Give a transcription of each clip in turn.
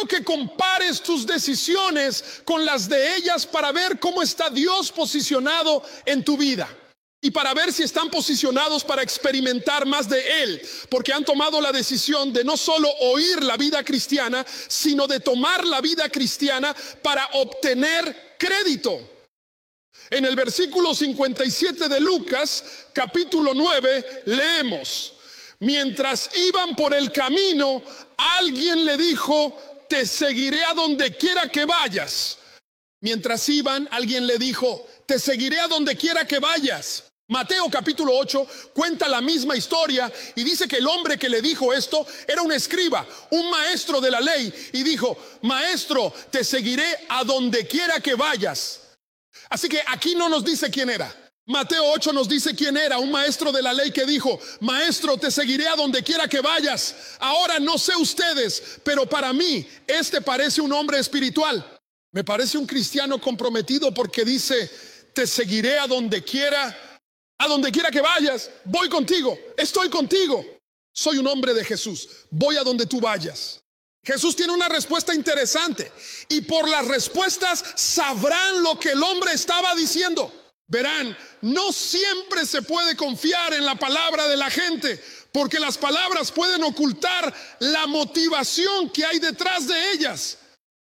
quiero que compares tus decisiones con las de ellas para ver cómo está Dios posicionado en tu vida. Y para ver si están posicionados para experimentar más de Él. Porque han tomado la decisión de no solo oír la vida cristiana, sino de tomar la vida cristiana para obtener crédito. En el versículo 57 de Lucas, capítulo 9, leemos: mientras iban por el camino, alguien le dijo: te seguiré a donde quiera que vayas. Mientras iban, alguien le dijo: te seguiré a donde quiera que vayas. Mateo capítulo 8 cuenta la misma historia y dice que el hombre que le dijo esto era un escriba, un maestro de la ley, y dijo: maestro, te seguiré a donde quiera que vayas. Así que aquí no nos dice quién era. Mateo 8 nos dice quién era, un maestro de la ley que dijo: maestro, te seguiré a donde quiera que vayas. Ahora no sé ustedes, pero para mí este parece un hombre espiritual. Me parece un cristiano comprometido porque dice: te seguiré a donde quiera que vayas. Voy contigo, estoy contigo. Soy un hombre de Jesús, voy a donde tú vayas. Jesús tiene una respuesta interesante, y por las respuestas sabrán lo que el hombre estaba diciendo. Verán, no siempre se puede confiar en la palabra de la gente, porque las palabras pueden ocultar la motivación que hay detrás de ellas.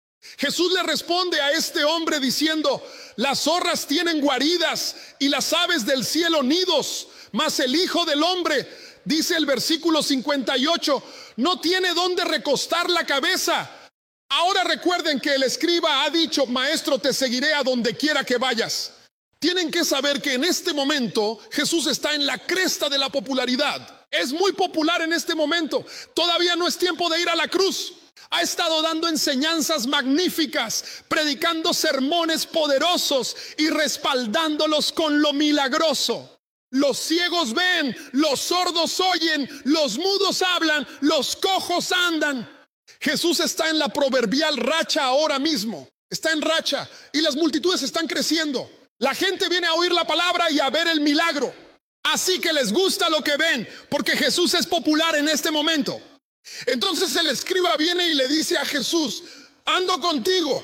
Jesús le responde a este hombre diciendo: las zorras tienen guaridas y las aves del cielo nidos, mas el Hijo del Hombre, dice el versículo 58, no tiene dónde recostar la cabeza. Ahora recuerden que el escriba ha dicho: maestro, te seguiré a donde quiera que vayas. Tienen que saber que en este momento Jesús está en la cresta de la popularidad. Es muy popular en este momento. Todavía no es tiempo de ir a la cruz. Ha estado dando enseñanzas magníficas, predicando sermones poderosos y respaldándolos con lo milagroso. Los ciegos ven, los sordos oyen, los mudos hablan, los cojos andan. Jesús está en la proverbial racha ahora mismo. Está en racha y las multitudes están creciendo. La gente viene a oír la palabra y a ver el milagro. Así que les gusta lo que ven, porque Jesús es popular en este momento. Entonces el escriba viene y le dice a Jesús: ando contigo,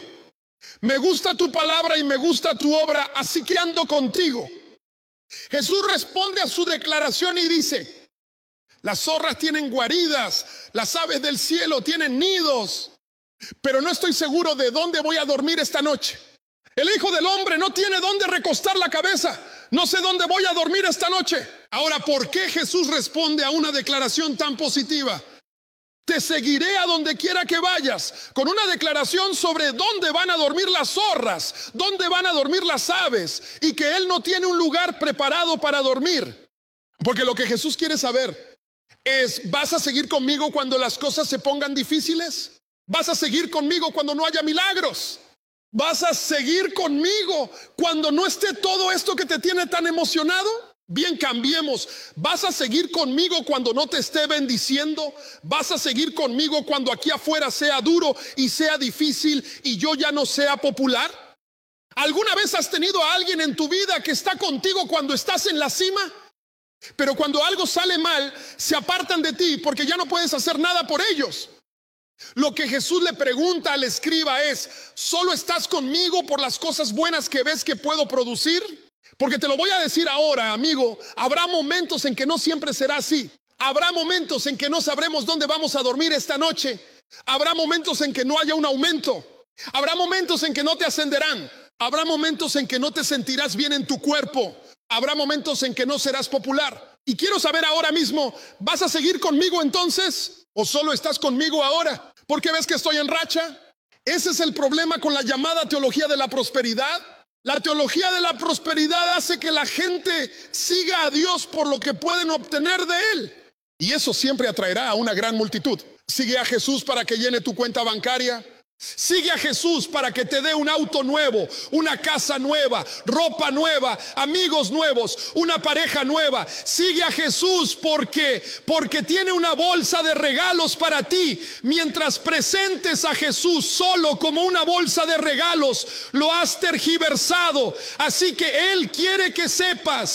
me gusta tu palabra y me gusta tu obra, así que ando contigo. Jesús responde a su declaración y dice: las zorras tienen guaridas, las aves del cielo tienen nidos, pero no estoy seguro de dónde voy a dormir esta noche. El Hijo del Hombre no tiene dónde recostar la cabeza. No sé dónde voy a dormir esta noche. Ahora, ¿por qué Jesús responde a una declaración tan positiva? Te seguiré a donde quiera que vayas, con una declaración sobre dónde van a dormir las zorras, dónde van a dormir las aves, y que Él no tiene un lugar preparado para dormir. Porque lo que Jesús quiere saber es: ¿vas a seguir conmigo cuando las cosas se pongan difíciles? ¿Vas a seguir conmigo cuando no haya milagros? ¿Vas a seguir conmigo cuando no esté todo esto que te tiene tan emocionado? Bien, cambiemos. ¿Vas a seguir conmigo cuando no te esté bendiciendo? ¿Vas a seguir conmigo cuando aquí afuera sea duro y sea difícil y yo ya no sea popular? ¿Alguna vez has tenido a alguien en tu vida que está contigo cuando estás en la cima? Pero cuando algo sale mal, se apartan de ti porque ya no puedes hacer nada por ellos. Lo que Jesús le pregunta al escriba es: ¿solo estás conmigo por las cosas buenas que ves que puedo producir? Porque te lo voy a decir ahora, amigo, habrá momentos en que no siempre será así. Habrá momentos en que no sabremos dónde vamos a dormir esta noche. Habrá momentos en que no haya un aumento. Habrá momentos en que no te ascenderán. Habrá momentos en que no te sentirás bien en tu cuerpo. Habrá momentos en que no serás popular. Y quiero saber ahora mismo: ¿vas a seguir conmigo entonces? ¿O solo estás conmigo ahora porque ves que estoy en racha? Ese es el problema con la llamada teología de la prosperidad. La teología de la prosperidad hace que la gente siga a Dios por lo que pueden obtener de Él. Y eso siempre atraerá a una gran multitud. Sigue a Jesús para que llene tu cuenta bancaria. Sigue a Jesús para que te dé un auto nuevo, una casa nueva, ropa nueva, amigos nuevos, una pareja nueva. Sigue a Jesús porque tiene una bolsa de regalos para ti. Mientras presentes a Jesús solo como una bolsa de regalos, lo has tergiversado. Así que Él quiere que sepas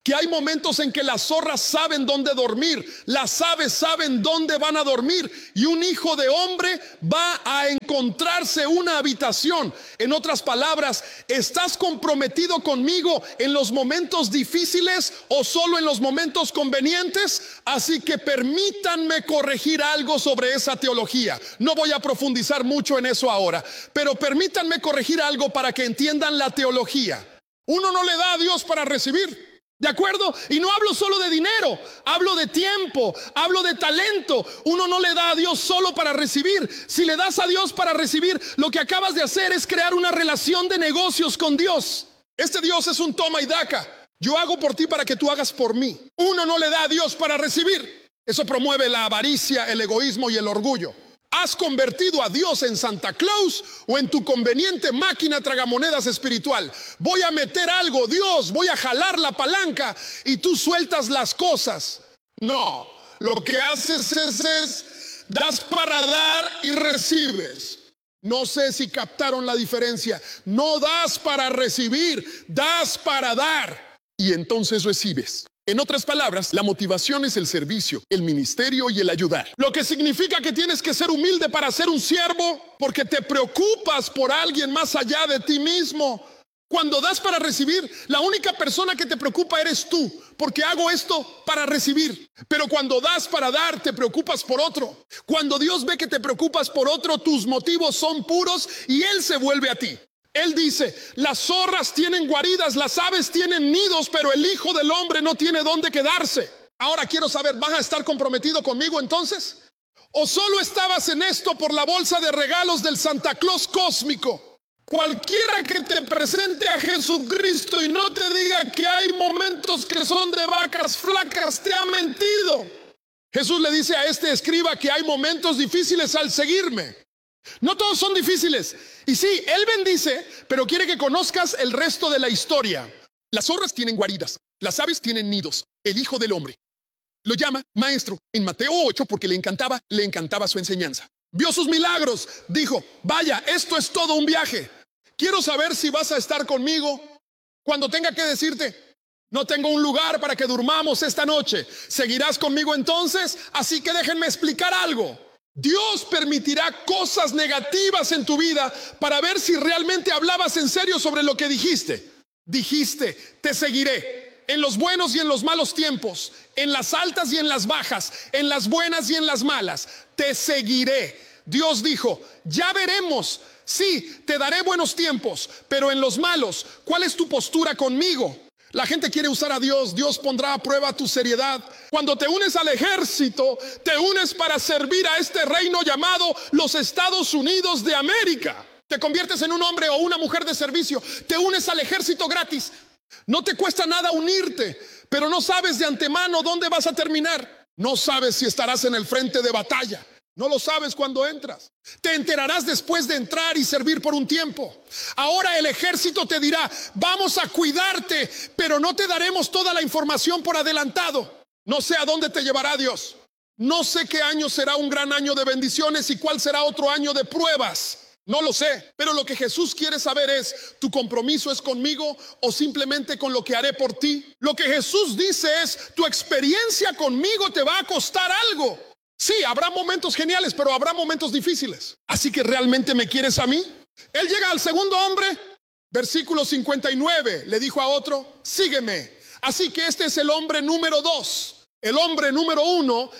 que hay momentos en que las zorras saben dónde dormir, las aves saben dónde van a dormir, y un hijo de hombre va a encontrarse una habitación. En otras palabras, ¿estás comprometido conmigo en los momentos difíciles o solo en los momentos convenientes? Así que permítanme corregir algo sobre esa teología. No voy a profundizar mucho en eso ahora, pero permítanme corregir algo para que entiendan la teología. Uno no le da a Dios para recibir. ¿De acuerdo? Y no hablo solo de dinero, hablo de tiempo, hablo de talento. Uno no le da a Dios solo para recibir. Si le das a Dios para recibir, lo que acabas de hacer es crear una relación de negocios con Dios. Este Dios es un toma y daca. Yo hago por ti para que tú hagas por mí. Uno no le da a Dios para recibir. Eso promueve la avaricia, el egoísmo y el orgullo. ¿Has convertido a Dios en Santa Claus o en tu conveniente máquina tragamonedas espiritual? Voy a meter algo, Dios, voy a jalar la palanca y tú sueltas las cosas. No, lo que haces es das para dar y recibes. No sé si captaron la diferencia. No das para recibir, das para dar y entonces recibes. En otras palabras, la motivación es el servicio, el ministerio y el ayudar. Lo que significa que tienes que ser humilde para ser un siervo, porque te preocupas por alguien más allá de ti mismo. Cuando das para recibir, la única persona que te preocupa eres tú, porque hago esto para recibir. Pero cuando das para dar, te preocupas por otro. Cuando Dios ve que te preocupas por otro, tus motivos son puros y Él se vuelve a ti. Él dice, las zorras tienen guaridas, las aves tienen nidos, pero el Hijo del Hombre no tiene dónde quedarse. Ahora quiero saber, ¿vas a estar comprometido conmigo entonces? ¿O solo estabas en esto por la bolsa de regalos del Santa Claus cósmico? Cualquiera que te presente a Jesucristo y no te diga que hay momentos que son de vacas flacas, te ha mentido. Jesús le dice a este escriba que hay momentos difíciles al seguirme. No todos son difíciles. Y sí, Él bendice, pero quiere que conozcas el resto de la historia. Las zorras tienen guaridas, las aves tienen nidos. El Hijo del Hombre lo llama maestro en Mateo 8 porque le encantaba su enseñanza. Vio sus milagros, dijo, vaya, esto es todo un viaje. Quiero saber si vas a estar conmigo cuando tenga que decirte, no tengo un lugar para que durmamos esta noche. ¿Seguirás conmigo entonces? Así que déjenme explicar algo. Dios permitirá cosas negativas en tu vida para ver si realmente hablabas en serio sobre lo que dijiste. Dijiste, te seguiré en los buenos y en los malos tiempos, en las altas y en las bajas, en las buenas y en las malas. Te seguiré. Dios dijo, ya veremos. Sí, te daré buenos tiempos, pero en los malos, ¿cuál es tu postura conmigo? La gente quiere usar a Dios. Dios pondrá a prueba tu seriedad. Cuando te unes al ejército, te unes para servir a este reino llamado los Estados Unidos de América. Te conviertes en un hombre o una mujer de servicio. Te unes al ejército gratis. No te cuesta nada unirte, pero no sabes de antemano dónde vas a terminar. No sabes si estarás en el frente de batalla. No lo sabes cuando entras. Te enterarás después de entrar y servir por un tiempo. Ahora el ejército te dirá, vamos a cuidarte, pero no te daremos toda la información por adelantado. No sé a dónde te llevará Dios. No sé qué año será un gran año de bendiciones y cuál será otro año de pruebas. No lo sé, pero lo que Jesús quiere saber es, ¿tu compromiso es conmigo o simplemente con lo que haré por ti? Lo que Jesús dice es, tu experiencia conmigo te va a costar algo. Sí, habrá momentos geniales, pero habrá momentos difíciles. Así que ¿realmente me quieres a mí? Él llega al segundo hombre, versículo 59, le dijo a otro, sígueme. Así que este es el hombre número 2. El hombre número 1,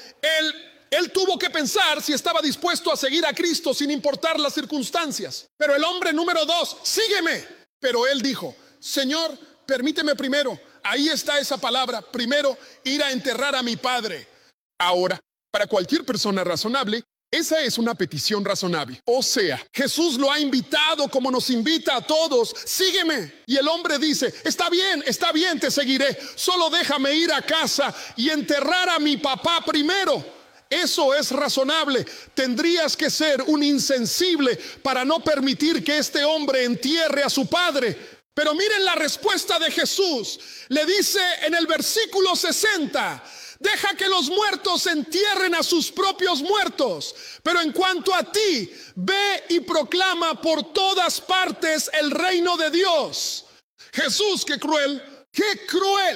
él tuvo que pensar si estaba dispuesto a seguir a Cristo sin importar las circunstancias. Pero el hombre número 2, sígueme. Pero él dijo, Señor, permíteme primero, ahí está esa palabra, primero ir a enterrar a mi padre. Ahora, para cualquier persona razonable, esa es una petición razonable. O sea, Jesús lo ha invitado como nos invita a todos. Sígueme. Y el hombre dice, está bien, te seguiré. Solo déjame ir a casa y enterrar a mi papá primero. Eso es razonable. Tendrías que ser un insensible para no permitir que este hombre entierre a su padre. Pero miren la respuesta de Jesús. Le dice en el versículo 60, deja que los muertos entierren a sus propios muertos. Pero en cuanto a ti, ve y proclama por todas partes el reino de Dios. Jesús, qué cruel,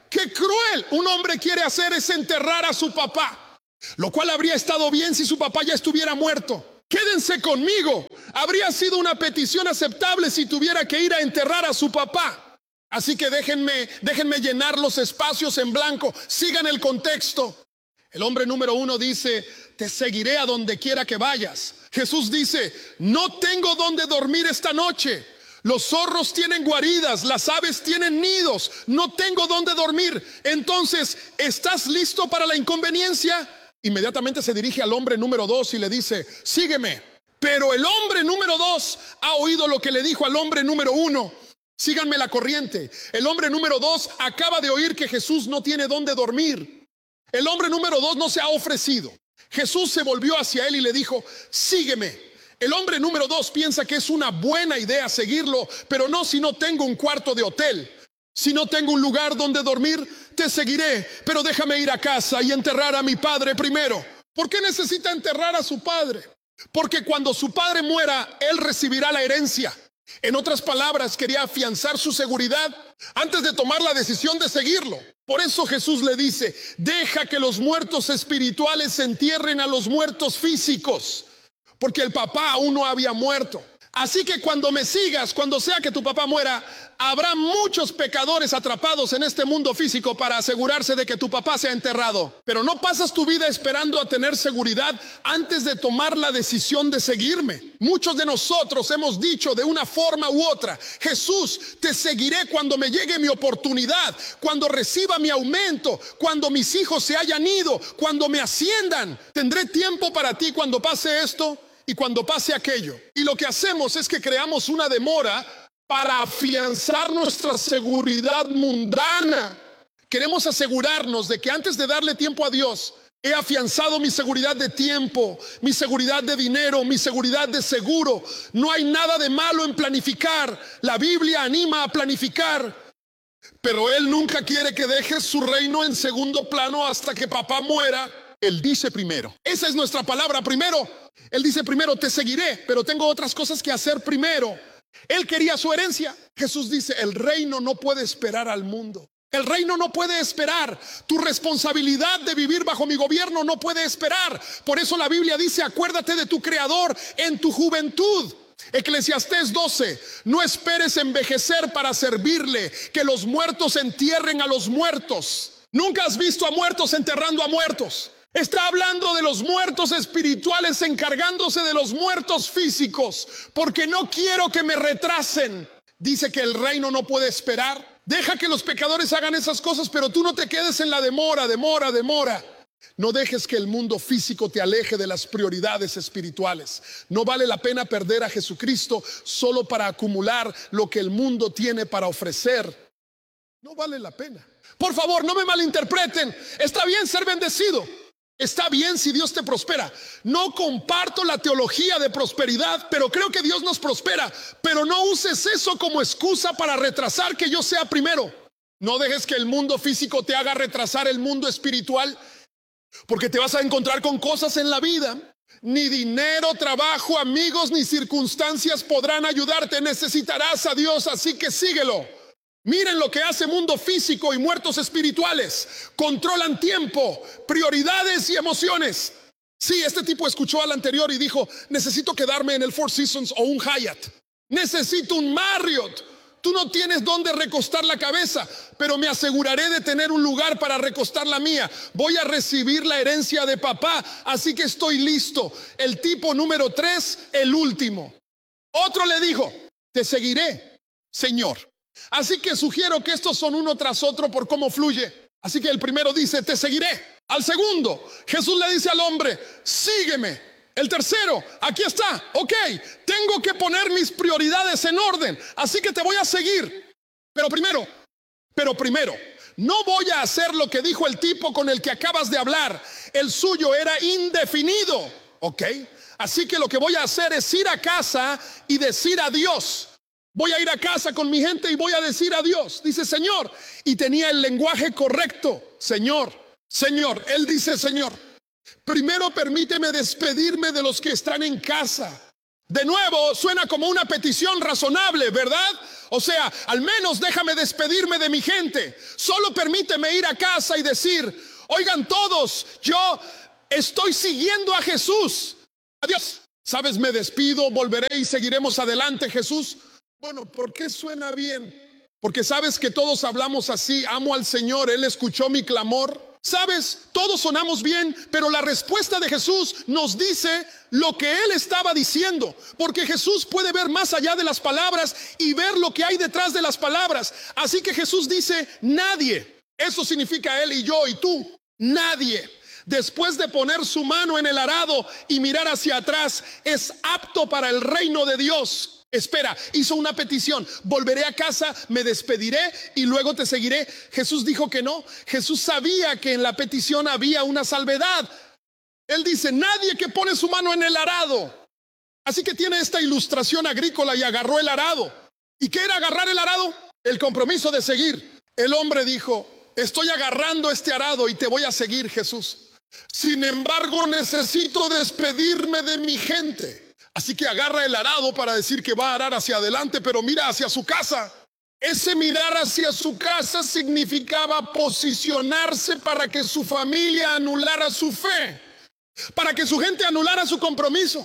Qué cruel. Un hombre quiere hacer es enterrar a su papá, lo cual habría estado bien si su papá ya estuviera muerto. Quédense conmigo. Habría sido una petición aceptable si tuviera que ir a enterrar a su papá. Así que déjenme llenar los espacios en blanco. Sigan el contexto. El hombre número 1 dice: te seguiré a donde quiera que vayas. Jesús dice: no tengo donde dormir esta noche. Los zorros tienen guaridas, las aves tienen nidos. No tengo donde dormir. Entonces, ¿estás listo para la inconveniencia? Inmediatamente se dirige al hombre número 2 y le dice: sígueme. Pero el hombre número 2 ha oído lo que le dijo al hombre número 1. Síganme la corriente. El hombre número 2 acaba de oír que Jesús no tiene donde dormir. El hombre número 2 no se ha ofrecido. Jesús se volvió hacia él y le dijo: sígueme. El hombre número 2 piensa que es una buena idea seguirlo, pero no si no tengo un cuarto de hotel. Si no tengo un lugar donde dormir, te seguiré, pero déjame ir a casa y enterrar a mi padre primero. ¿Por qué necesita enterrar a su padre? Porque cuando su padre muera, él recibirá la herencia. En otras palabras, quería afianzar su seguridad antes de tomar la decisión de seguirlo. Por eso Jesús le dice: deja que los muertos espirituales entierren a los muertos físicos, porque el papá aún no había muerto. Así que cuando me sigas, cuando sea que tu papá muera, habrá muchos pecadores atrapados en este mundo físico para asegurarse de que tu papá sea enterrado. Pero no pasas tu vida esperando a tener seguridad antes de tomar la decisión de seguirme. Muchos de nosotros hemos dicho de una forma u otra: Jesús, te seguiré cuando me llegue mi oportunidad, cuando reciba mi aumento, cuando mis hijos se hayan ido, cuando me asciendan. Tendré tiempo para ti cuando pase esto y cuando pase aquello. Y lo que hacemos es que creamos una demora para afianzar nuestra seguridad mundana. Queremos asegurarnos de que antes de darle tiempo a Dios, he afianzado mi seguridad de tiempo, mi seguridad de dinero, mi seguridad de seguro. No hay nada de malo en planificar. La Biblia anima a planificar. Pero Él nunca quiere que dejes su reino en segundo plano hasta que papá muera. Él dice primero. Esa es nuestra palabra, primero. Él dice primero: te seguiré, pero tengo otras cosas que hacer primero. Él quería su herencia. Jesús dice: el reino no puede esperar al mundo. El reino no puede esperar. Tu responsabilidad de vivir bajo mi gobierno no puede esperar. Por eso la Biblia dice: acuérdate de tu Creador en tu juventud. Eclesiastés 12: no esperes envejecer para servirle, que los muertos entierren a los muertos. Nunca has visto a muertos enterrando a muertos. Está hablando de los muertos espirituales encargándose de los muertos físicos, porque no quiero que me retrasen. Dice que el reino no puede esperar. Deja que los pecadores hagan esas cosas, pero tú no te quedes en la demora. No dejes que el mundo físico te aleje de las prioridades espirituales. No vale la pena perder a Jesucristo solo para acumular lo que el mundo tiene para ofrecer. No vale la pena. Por favor, no me malinterpreten. Está bien ser bendecido. Está bien si Dios te prospera. No comparto la teología de prosperidad, pero creo que Dios nos prospera. Pero no uses eso como excusa para retrasar que yo sea primero. No dejes que el mundo físico te haga retrasar el mundo espiritual, porque te vas a encontrar con cosas en la vida. Ni dinero, trabajo, amigos, ni circunstancias podrán ayudarte. Necesitarás a Dios, así que síguelo. Miren lo que hace mundo físico y muertos espirituales. Controlan tiempo, prioridades y emociones. Sí, este tipo escuchó al anterior y dijo: necesito quedarme en el Four Seasons o un Hyatt. Necesito un Marriott. Tú no tienes dónde recostar la cabeza, pero me aseguraré de tener un lugar para recostar la mía. Voy a recibir la herencia de papá, así que estoy listo. El tipo número 3, el último. Otro le dijo: te seguiré, Señor. Así que sugiero que estos son uno tras otro por cómo fluye. Así que el primero dice: te seguiré. Al segundo, Jesús le dice al hombre: sígueme. El tercero: aquí está. Ok, tengo que poner mis prioridades en orden, así que te voy a seguir. Pero primero, no voy a hacer lo que dijo el tipo con el que acabas de hablar. El suyo era indefinido. Ok, así que lo que voy a hacer es ir a casa y decir adiós. Voy a ir a casa con mi gente y voy a decir adiós. Dice: Señor. Y tenía el lenguaje correcto. Señor. Él dice: Señor, primero permíteme despedirme de los que están en casa. De nuevo, suena como una petición razonable, ¿verdad? O sea, al menos déjame despedirme de mi gente. Solo permíteme ir a casa y decir, oigan todos, yo estoy siguiendo a Jesús. Adiós. ¿Sabes? Me despido, volveré y seguiremos adelante, Jesús. Bueno, ¿por qué suena bien? Porque sabes que todos hablamos así. Amo al Señor, Él escuchó mi clamor. ¿Sabes? Todos sonamos bien, pero la respuesta de Jesús nos dice lo que Él estaba diciendo. Porque Jesús puede ver más allá de las palabras y ver lo que hay detrás de las palabras. Así que Jesús dice, nadie. Eso significa Él y yo y tú. Nadie, después de poner su mano en el arado y mirar hacia atrás, es apto para el reino de Dios. Espera, hizo una petición, volveré a casa, me despediré y luego te seguiré. Jesús dijo que no. Jesús sabía que en la petición había una salvedad. Él dice, nadie que pone su mano en el arado. Así que tiene esta ilustración agrícola y agarró el arado. ¿Y qué era agarrar el arado? El compromiso de seguir. El hombre dijo, estoy agarrando este arado y te voy a seguir, Jesús. Sin embargo, necesito despedirme de mi gente. Así que agarra el arado para decir que va a arar hacia adelante, pero mira hacia su casa. Ese mirar hacia su casa significaba posicionarse para que su familia anulara su fe, para que su gente anulara su compromiso.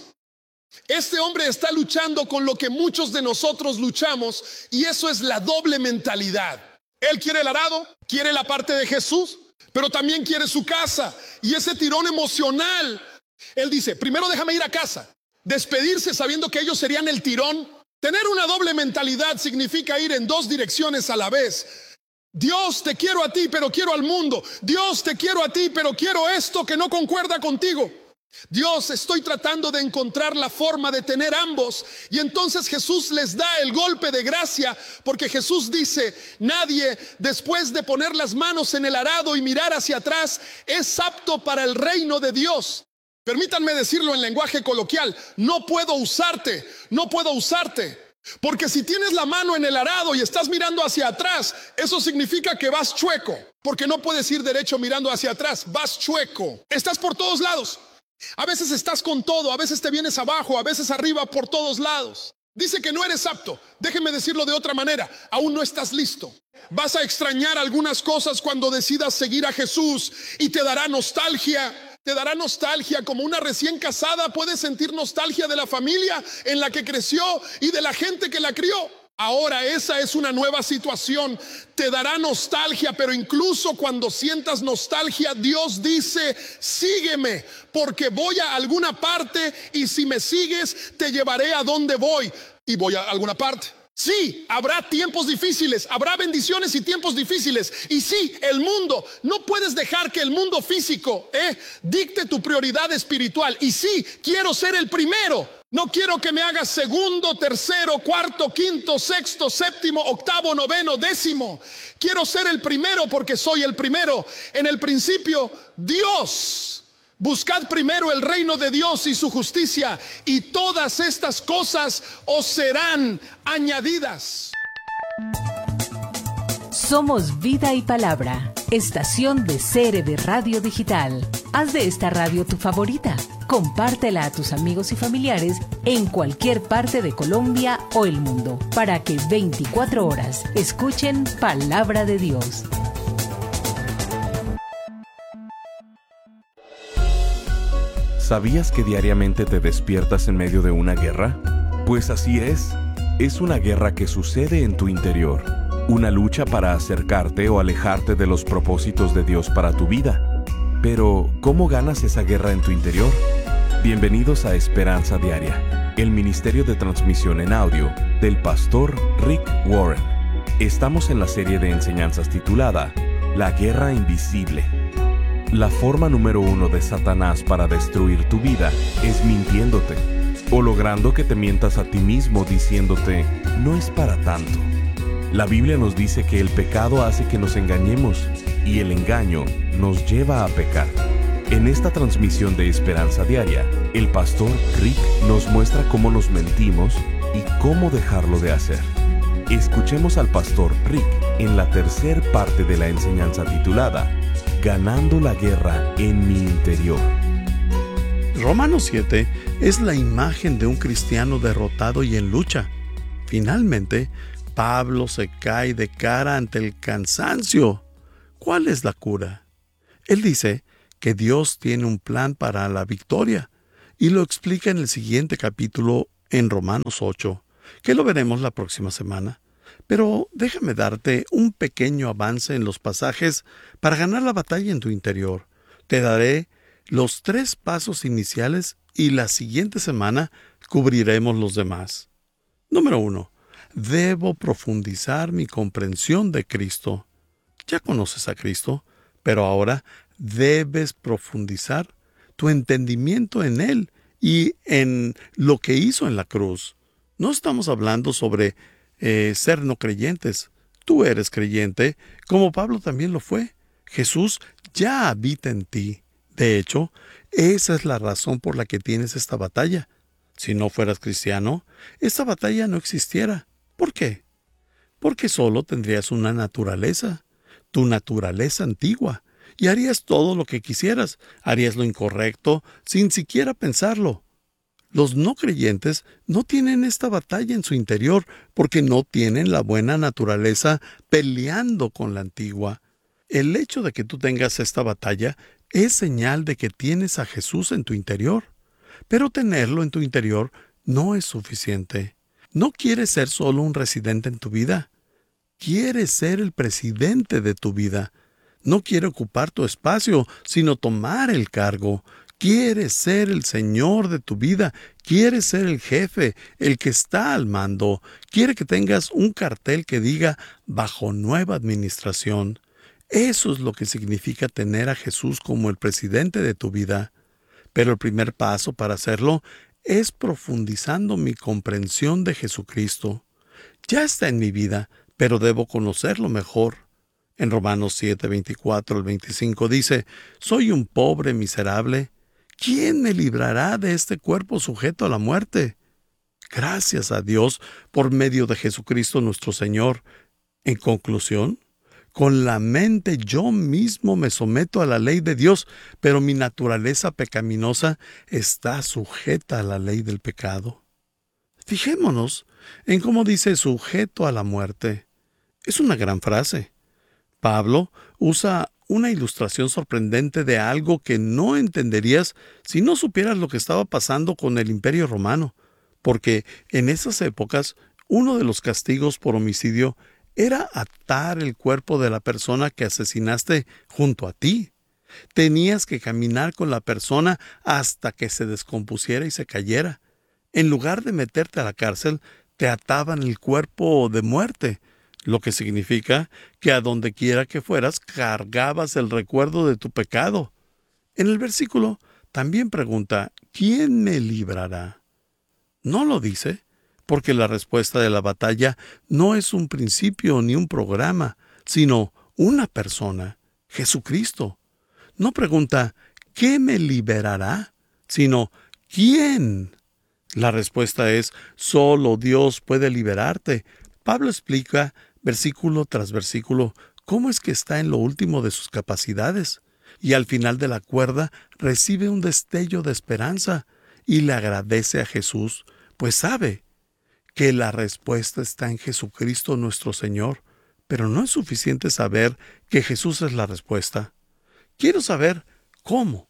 Este hombre está luchando con lo que muchos de nosotros luchamos, y eso es la doble mentalidad. Él quiere el arado, quiere la parte de Jesús, pero también quiere su casa. Y ese tirón emocional, él dice, primero déjame ir a casa. Despedirse sabiendo que ellos serían el tirón. Tener una doble mentalidad significa ir en dos direcciones a la vez. Dios, te quiero a ti, pero quiero al mundo. Dios, te quiero a ti, pero quiero esto que no concuerda contigo. Dios, estoy tratando de encontrar la forma de tener ambos. Y entonces Jesús les da el golpe de gracia, porque Jesús dice, nadie después de poner las manos en el arado y mirar hacia atrás es apto para el reino de Dios. Permítanme decirlo en lenguaje coloquial, no puedo usarte, porque si tienes la mano en el arado y estás mirando hacia atrás, eso significa que vas chueco, porque no puedes ir derecho mirando hacia atrás, vas chueco, estás por todos lados, a veces estás con todo, a veces te vienes abajo, a veces arriba, por todos lados. Dice que no eres apto. Déjeme decirlo de otra manera, aún no estás listo. Vas a extrañar algunas cosas cuando decidas seguir a Jesús y te dará nostalgia. Te dará nostalgia, como una recién casada puede sentir nostalgia de la familia en la que creció y de la gente que la crió. Ahora esa es una nueva situación. Te dará nostalgia, pero incluso cuando sientas nostalgia, Dios dice, sígueme, porque voy a alguna parte y si me sigues, te llevaré a donde voy. Y voy a alguna parte. Sí, habrá tiempos difíciles, habrá bendiciones y tiempos difíciles. Y sí, el mundo, no puedes dejar que el mundo físico dicte tu prioridad espiritual. Y sí, quiero ser el primero. No quiero que me hagas segundo, tercero, cuarto, quinto, sexto, séptimo, octavo, noveno, décimo. Quiero ser el primero porque soy el primero. En el principio, Dios. Buscad primero el reino de Dios y su justicia, y todas estas cosas os serán añadidas. Somos Vida y Palabra, estación de CRB Radio Digital. Haz de esta radio tu favorita. Compártela a tus amigos y familiares en cualquier parte de Colombia o el mundo, para que 24 horas escuchen Palabra de Dios. ¿Sabías que diariamente te despiertas en medio de una guerra? Pues así es una guerra que sucede en tu interior, una lucha para acercarte o alejarte de los propósitos de Dios para tu vida. Pero, ¿cómo ganas esa guerra en tu interior? Bienvenidos a Esperanza Diaria, el ministerio de transmisión en audio del pastor Rick Warren. Estamos en la serie de enseñanzas titulada La Guerra Invisible. La forma número 1 de Satanás para destruir tu vida es mintiéndote, o logrando que te mientas a ti mismo diciéndote, no es para tanto. La Biblia nos dice que el pecado hace que nos engañemos, y el engaño nos lleva a pecar. En esta transmisión de Esperanza Diaria, el pastor Rick nos muestra cómo nos mentimos y cómo dejarlo de hacer. Escuchemos al pastor Rick en la tercera parte de la enseñanza titulada Ganando la guerra en mi interior. Romanos 7 es la imagen de un cristiano derrotado y en lucha. Finalmente, Pablo se cae de cara ante el cansancio. ¿Cuál es la cura? Él dice que Dios tiene un plan para la victoria y lo explica en el siguiente capítulo en Romanos 8, que lo veremos la próxima semana. Pero déjame darte un pequeño avance en los pasajes para ganar la batalla en tu interior. Te daré los 3 pasos iniciales y la siguiente semana cubriremos los demás. Número 1. Debo profundizar mi comprensión de Cristo. Ya conoces a Cristo, pero ahora debes profundizar tu entendimiento en Él y en lo que hizo en la cruz. No estamos hablando sobre ser no creyentes. Tú eres creyente, como Pablo también lo fue. Jesús ya habita en ti. De hecho, esa es la razón por la que tienes esta batalla. Si no fueras cristiano, esta batalla no existiera. ¿Por qué? Porque solo tendrías una naturaleza, tu naturaleza antigua, y harías todo lo que quisieras, harías lo incorrecto sin siquiera pensarlo. Los no creyentes no tienen esta batalla en su interior porque no tienen la buena naturaleza peleando con la antigua. El hecho de que tú tengas esta batalla es señal de que tienes a Jesús en tu interior. Pero tenerlo en tu interior no es suficiente. No quieres ser solo un residente en tu vida. Quieres ser el presidente de tu vida. No quiere ocupar tu espacio, sino tomar el cargo. Quieres ser el Señor de tu vida. Quieres ser el jefe, el que está al mando. Quiere que tengas un cartel que diga bajo nueva administración. Eso es lo que significa tener a Jesús como el presidente de tu vida. Pero el primer paso para hacerlo es profundizando mi comprensión de Jesucristo. Ya está en mi vida, pero debo conocerlo mejor. En Romanos 7, 24 al 25 dice, «Soy un pobre miserable. ¿Quién me librará de este cuerpo sujeto a la muerte? Gracias a Dios por medio de Jesucristo nuestro Señor». En conclusión, con la mente yo mismo me someto a la ley de Dios, pero mi naturaleza pecaminosa está sujeta a la ley del pecado. Fijémonos en cómo dice sujeto a la muerte. Es una gran frase. Pablo usa una ilustración sorprendente de algo que no entenderías si no supieras lo que estaba pasando con el Imperio Romano, porque en esas épocas uno de los castigos por homicidio era atar el cuerpo de la persona que asesinaste junto a ti. Tenías que caminar con la persona hasta que se descompusiera y se cayera. En lugar de meterte a la cárcel, te ataban el cuerpo de muerte, lo que significa que a donde quiera que fueras cargabas el recuerdo de tu pecado. En el versículo también pregunta, ¿quién me librará? No lo dice, porque la respuesta de la batalla no es un principio ni un programa, sino una persona, Jesucristo. No pregunta, ¿qué me liberará? Sino, ¿quién? La respuesta es, solo Dios puede liberarte. Pablo explica, versículo tras versículo, cómo es que está en lo último de sus capacidades, y al final de la cuerda recibe un destello de esperanza, y le agradece a Jesús, pues sabe que la respuesta está en Jesucristo nuestro Señor, pero no es suficiente saber que Jesús es la respuesta. Quiero saber cómo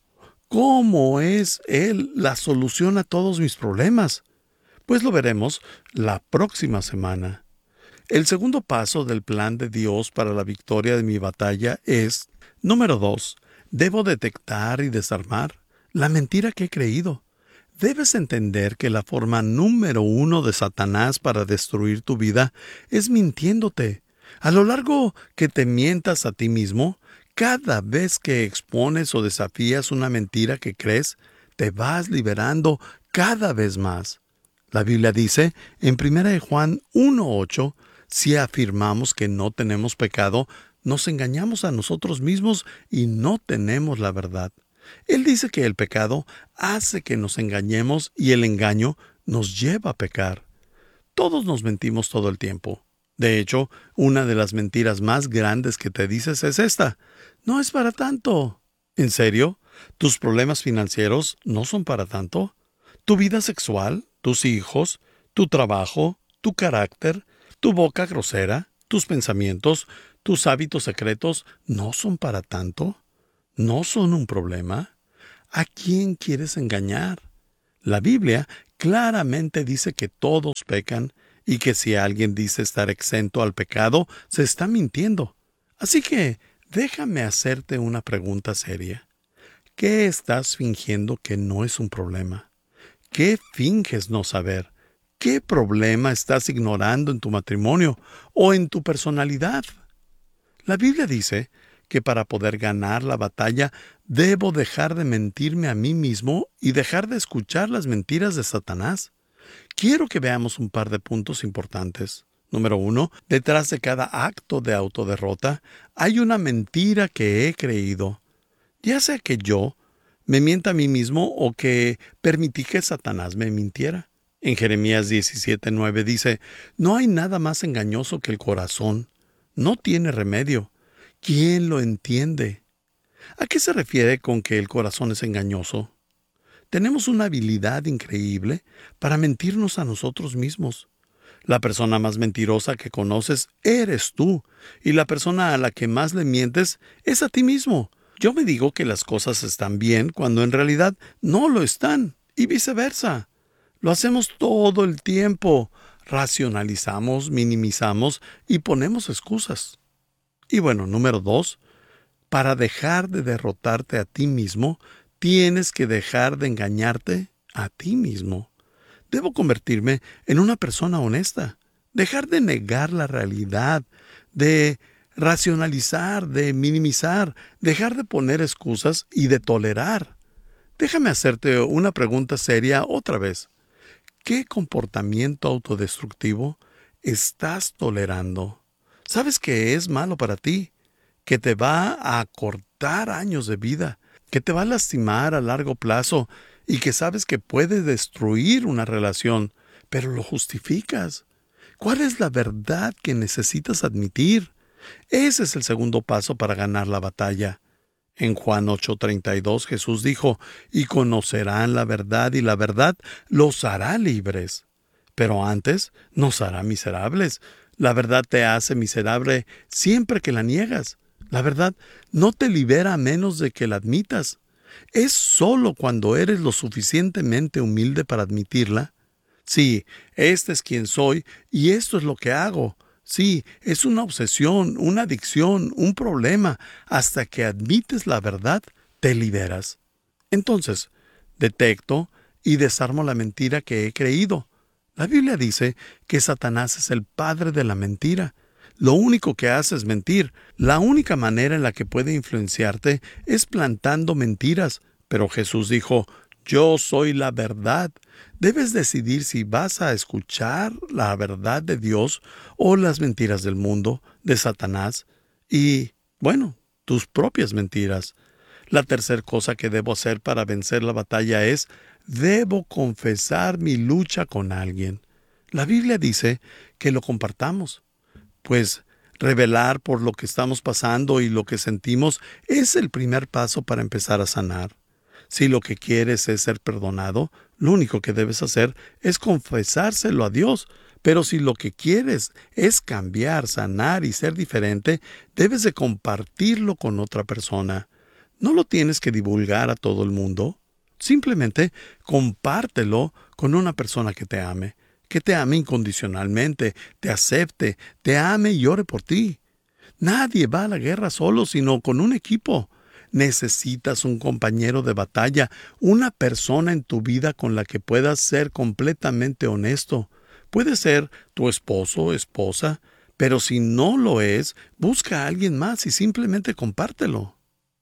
es Él la solución a todos mis problemas. Pues lo veremos la próxima semana. El segundo paso del plan de Dios para la victoria de mi batalla es, número 2, debo detectar y desarmar la mentira que he creído. Debes entender que la forma número 1 de Satanás para destruir tu vida es mintiéndote. A lo largo que te mientas a ti mismo, cada vez que expones o desafías una mentira que crees, te vas liberando cada vez más. La Biblia dice en 1 Juan 1:8, si afirmamos que no tenemos pecado, nos engañamos a nosotros mismos y no tenemos la verdad. Él dice que el pecado hace que nos engañemos y el engaño nos lleva a pecar. Todos nos mentimos todo el tiempo. De hecho, una de las mentiras más grandes que te dices es esta: no es para tanto. ¿En serio? ¿Tus problemas financieros no son para tanto? ¿Tu vida sexual, tus hijos, tu trabajo, tu carácter, tu boca grosera, tus pensamientos, tus hábitos secretos no son para tanto? ¿No son un problema? ¿A quién quieres engañar? La Biblia claramente dice que todos pecan y que si alguien dice estar exento al pecado, se está mintiendo. Así que déjame hacerte una pregunta seria. ¿Qué estás fingiendo que no es un problema? ¿Qué finges no saber? ¿Qué problema estás ignorando en tu matrimonio o en tu personalidad? La Biblia dice que para poder ganar la batalla debo dejar de mentirme a mí mismo y dejar de escuchar las mentiras de Satanás. Quiero que veamos un par de puntos importantes. Número 1, detrás de cada acto de autoderrota hay una mentira que he creído. Ya sea que yo me mienta a mí mismo o que permití que Satanás me mintiera. En Jeremías 17:9 dice, no hay nada más engañoso que el corazón. No tiene remedio. ¿Quién lo entiende? ¿A qué se refiere con que el corazón es engañoso? Tenemos una habilidad increíble para mentirnos a nosotros mismos. La persona más mentirosa que conoces eres tú, y la persona a la que más le mientes es a ti mismo. Yo me digo que las cosas están bien cuando en realidad no lo están, y viceversa. Lo hacemos todo el tiempo. Racionalizamos, minimizamos y ponemos excusas. Y bueno, número 2, para dejar de derrotarte a ti mismo, tienes que dejar de engañarte a ti mismo. Debo convertirme en una persona honesta, dejar de negar la realidad, de racionalizar, de minimizar, dejar de poner excusas y de tolerar. Déjame hacerte una pregunta seria otra vez. ¿Qué comportamiento autodestructivo estás tolerando? ¿Sabes que es malo para ti? Que te va a cortar años de vida, que te va a lastimar a largo plazo y que sabes que puede destruir una relación, pero lo justificas. ¿Cuál es la verdad que necesitas admitir? Ese es el segundo paso para ganar la batalla. En Juan 8:32 Jesús dijo, y conocerán la verdad y la verdad los hará libres. Pero antes nos hará miserables. La verdad te hace miserable siempre que la niegas. La verdad no te libera a menos de que la admitas. Es solo cuando eres lo suficientemente humilde para admitirla. Sí, este es quien soy y esto es lo que hago. Sí, es una obsesión, una adicción, un problema. Hasta que admites la verdad, te liberas. Entonces, detecto y desarmo la mentira que he creído. La Biblia dice que Satanás es el padre de la mentira. Lo único que hace es mentir. La única manera en la que puede influenciarte es plantando mentiras. Pero Jesús dijo, yo soy la verdad. Debes decidir si vas a escuchar la verdad de Dios o las mentiras del mundo, de Satanás y, bueno, tus propias mentiras. La tercera cosa que debo hacer para vencer la batalla es, debo confesar mi lucha con alguien. La Biblia dice que lo compartamos. Pues revelar por lo que estamos pasando y lo que sentimos es el primer paso para empezar a sanar. Si lo que quieres es ser perdonado, lo único que debes hacer es confesárselo a Dios. Pero si lo que quieres es cambiar, sanar y ser diferente, debes de compartirlo con otra persona. No lo tienes que divulgar a todo el mundo. Simplemente compártelo con una persona que te ame incondicionalmente, te acepte, te ame y ore por ti. Nadie va a la guerra solo, sino con un equipo. Necesitas un compañero de batalla, una persona en tu vida con la que puedas ser completamente honesto. Puede ser tu esposo o esposa, pero si no lo es, busca a alguien más y simplemente compártelo.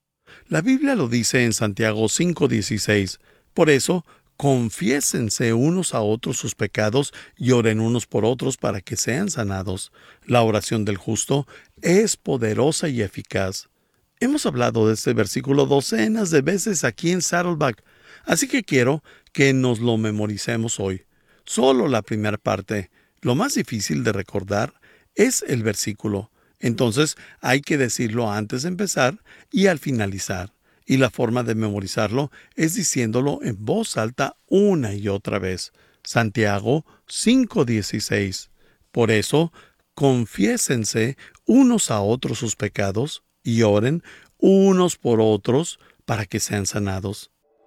La Biblia lo dice en Santiago 5:16. Por eso, confiésense unos a otros sus pecados y oren unos por otros para que sean sanados. La oración del justo es poderosa y eficaz. Hemos hablado de este versículo docenas de veces aquí en Saddleback, así que quiero que nos lo memoricemos hoy. Solo la primera parte. Lo más difícil de recordar es el versículo. Entonces hay que decirlo antes de empezar y al finalizar. Y la forma de memorizarlo es diciéndolo en voz alta una y otra vez. Santiago 5:16. Por eso, confiésense unos a otros sus pecados y oren unos por otros para que sean sanados.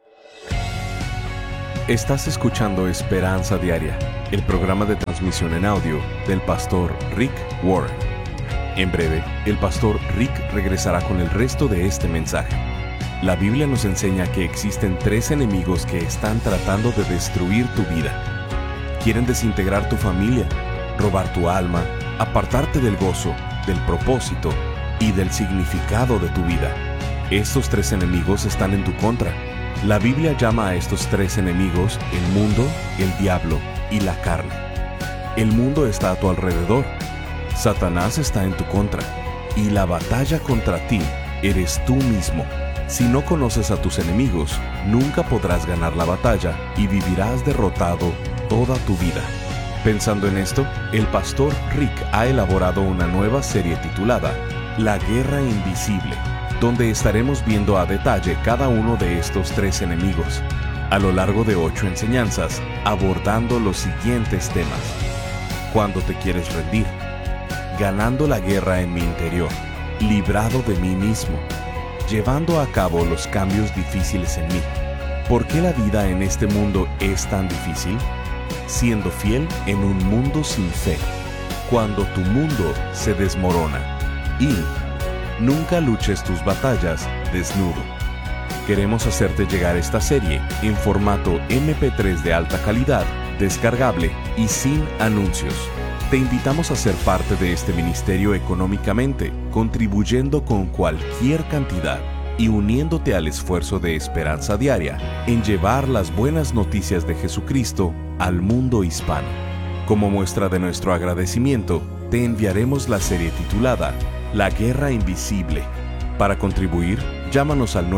Estás escuchando Esperanza Diaria, el programa de transmisión en audio del pastor Rick Warren. En breve, el pastor Rick regresará con el resto de este mensaje. La Biblia nos enseña que existen 3 enemigos que están tratando de destruir tu vida. Quieren desintegrar tu familia, robar tu alma, apartarte del gozo, del propósito y del significado de tu vida. Estos 3 enemigos están en tu contra. La Biblia llama a estos 3 enemigos el mundo, el diablo y la carne. El mundo está a tu alrededor. Satanás está en tu contra. Y la batalla contra ti eres tú mismo. Si no conoces a tus enemigos, nunca podrás ganar la batalla y vivirás derrotado toda tu vida. Pensando en esto, el pastor Rick ha elaborado una nueva serie titulada La Guerra Invisible, donde estaremos viendo a detalle cada uno de estos 3 enemigos, a lo largo de 8 enseñanzas, abordando los siguientes temas. Cuando te quieres rendir, ganando la guerra en mi interior, librado de mí mismo, llevando a cabo los cambios difíciles en mí. ¿Por qué la vida en este mundo es tan difícil? Siendo fiel en un mundo sin fe, cuando tu mundo se desmorona. Y nunca luches tus batallas desnudo. Queremos hacerte llegar esta serie en formato MP3 de alta calidad, descargable y sin anuncios. Te invitamos a ser parte de este ministerio económicamente, contribuyendo con cualquier cantidad y uniéndote al esfuerzo de Esperanza Diaria en llevar las buenas noticias de Jesucristo al mundo hispano. Como muestra de nuestro agradecimiento, te enviaremos la serie titulada La Guerra Invisible. Para contribuir, llámanos al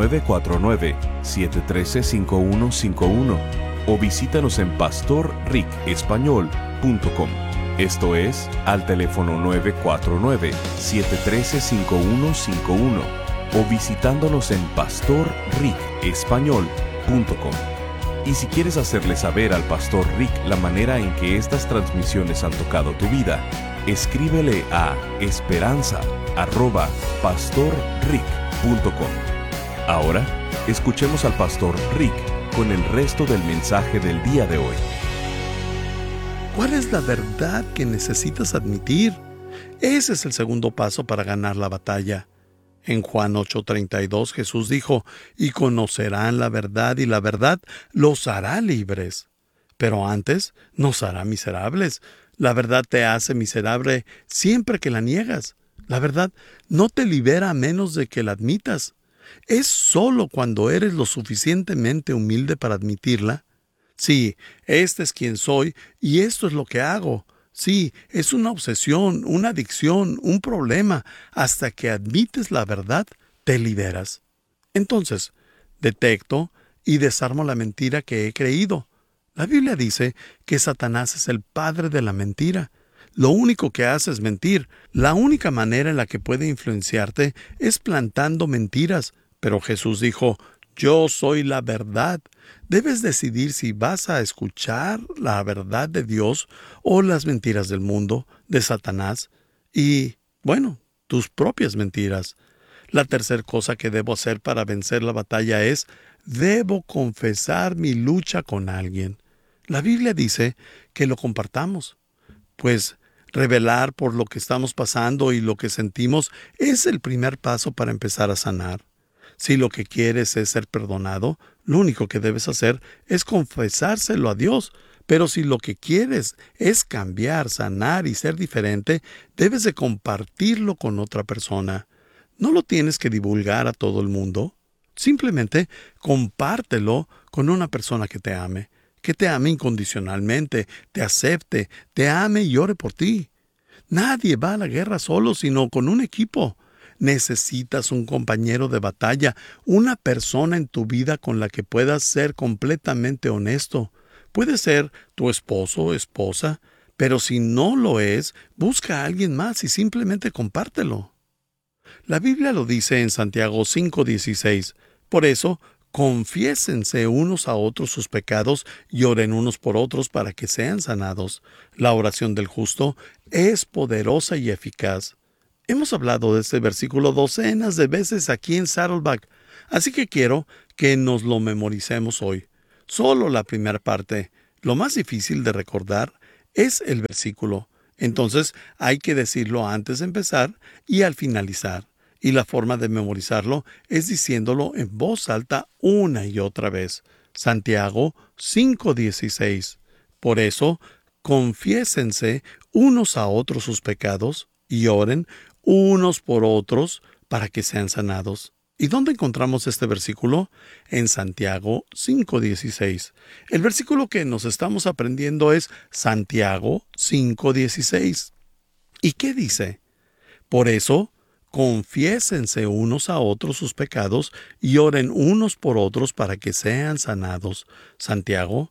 949-713-5151 o visítanos en pastorricespañol.com. Esto es, al teléfono 949-713-5151 o visitándonos en pastorricespañol.com. Y si quieres hacerle saber al pastor Rick la manera en que estas transmisiones han tocado tu vida, escríbele a esperanza@pastorrick.com. Ahora, escuchemos al pastor Rick con el resto del mensaje del día de hoy. ¿Cuál es la verdad que necesitas admitir? Ese es el segundo paso para ganar la batalla. En Juan 8:32 Jesús dijo, y conocerán la verdad y la verdad los hará libres. Pero antes nos hará miserables. La verdad te hace miserable siempre que la niegas. La verdad no te libera a menos de que la admitas. Es solo cuando eres lo suficientemente humilde para admitirla. Sí, este es quien soy y esto es lo que hago. Sí, es una obsesión, una adicción, un problema. Hasta que admites la verdad, te liberas. Entonces, detecto y desarmo la mentira que he creído. La Biblia dice que Satanás es el padre de la mentira. Lo único que hace es mentir. La única manera en la que puede influenciarte es plantando mentiras. Pero Jesús dijo, yo soy la verdad. Debes decidir si vas a escuchar la verdad de Dios o las mentiras del mundo, de Satanás y, bueno, tus propias mentiras. La tercera cosa que debo hacer para vencer la batalla es, debo confesar mi lucha con alguien. La Biblia dice que lo compartamos, pues revelar por lo que estamos pasando y lo que sentimos es el primer paso para empezar a sanar. Si lo que quieres es ser perdonado, lo único que debes hacer es confesárselo a Dios. Pero si lo que quieres es cambiar, sanar y ser diferente, debes de compartirlo con otra persona. No lo tienes que divulgar a todo el mundo. Simplemente compártelo con una persona que te ame incondicionalmente, te acepte, te ame y ore por ti. Nadie va a la guerra solo, sino con un equipo. Necesitas un compañero de batalla, una persona en tu vida con la que puedas ser completamente honesto. Puede ser tu esposo o esposa, pero si no lo es, busca a alguien más y simplemente compártelo. La Biblia lo dice en Santiago 5:16, Por eso, confiésense unos a otros sus pecados y oren unos por otros para que sean sanados. La oración del justo es poderosa y eficaz. Hemos hablado de este versículo docenas de veces aquí en Saddleback, así que quiero que nos lo memoricemos hoy. Solo la primera parte. Lo más difícil de recordar es el versículo. Entonces hay que decirlo antes de empezar y al finalizar. Y la forma de memorizarlo es diciéndolo en voz alta una y otra vez. Santiago 5:16. Por eso, confiésense unos a otros sus pecados y oren unos por otros para que sean sanados. ¿Y dónde encontramos este versículo? En Santiago 5:16. El versículo que nos estamos aprendiendo es Santiago 5:16. ¿Y qué dice? Por eso, confiésense unos a otros sus pecados y oren unos por otros para que sean sanados. Santiago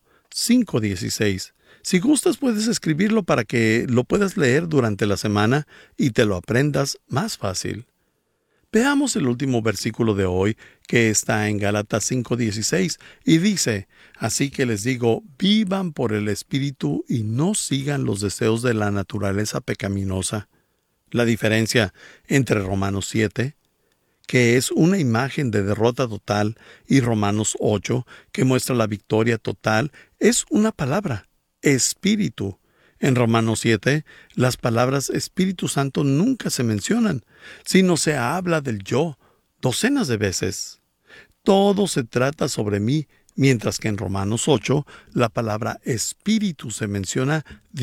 5:16. Si gustas, puedes escribirlo para que lo puedas leer durante la semana y te lo aprendas más fácil. Veamos el último versículo de hoy, que está en Gálatas 5:16, y dice: Así que les digo, vivan por el Espíritu y no sigan los deseos de la naturaleza pecaminosa. La diferencia entre Romanos 7, que es una imagen de derrota total, y Romanos 8, que muestra la victoria total, es una palabra: Espíritu. En Romanos 7, las palabras Espíritu Santo nunca se mencionan, sino se habla del yo docenas de veces. Todo se trata sobre mí, mientras que en Romanos 8, la palabra Espíritu se menciona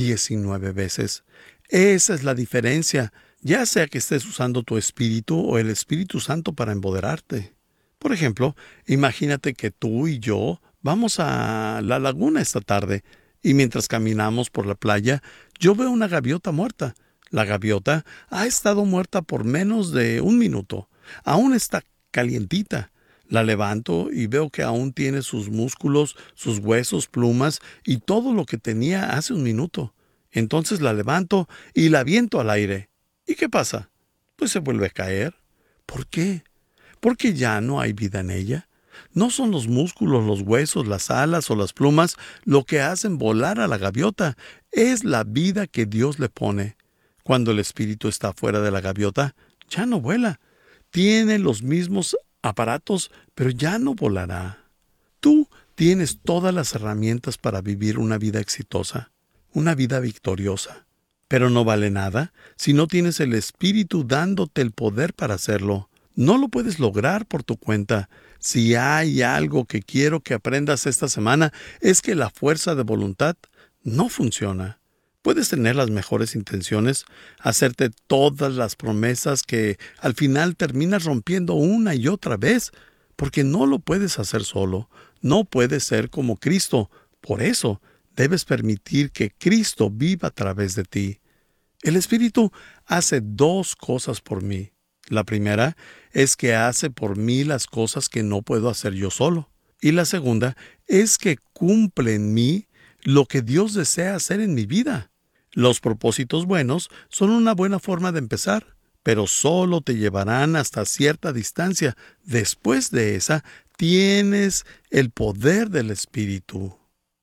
19 veces. Esa es la diferencia, ya sea que estés usando tu Espíritu o el Espíritu Santo para empoderarte. Por ejemplo, imagínate que tú y yo vamos a la laguna esta tarde, y mientras caminamos por la playa, yo veo una gaviota muerta. La gaviota ha estado muerta por menos de 1 minuto. Aún está calientita. La levanto y veo que aún tiene sus músculos, sus huesos, plumas y todo lo que tenía hace 1 minuto. Entonces la levanto y la aviento al aire. ¿Y qué pasa? Pues se vuelve a caer. ¿Por qué? Porque ya no hay vida en ella. No son los músculos, los huesos, las alas o las plumas lo que hacen volar a la gaviota. Es la vida que Dios le pone. Cuando el espíritu está fuera de la gaviota, ya no vuela. Tiene los mismos aparatos, pero ya no volará. Tú tienes todas las herramientas para vivir una vida exitosa, una vida victoriosa. Pero no vale nada si no tienes el espíritu dándote el poder para hacerlo. No lo puedes lograr por tu cuenta. Si hay algo que quiero que aprendas esta semana, es que la fuerza de voluntad no funciona. Puedes tener las mejores intenciones, hacerte todas las promesas que al final terminas rompiendo una y otra vez, porque no lo puedes hacer solo. No puedes ser como Cristo. Por eso, debes permitir que Cristo viva a través de ti. El Espíritu hace 2 cosas por mí. La primera es que hace por mí las cosas que no puedo hacer yo solo. Y la segunda es que cumple en mí lo que Dios desea hacer en mi vida. Los propósitos buenos son una buena forma de empezar, pero solo te llevarán hasta cierta distancia. Después de esa, tienes el poder del Espíritu.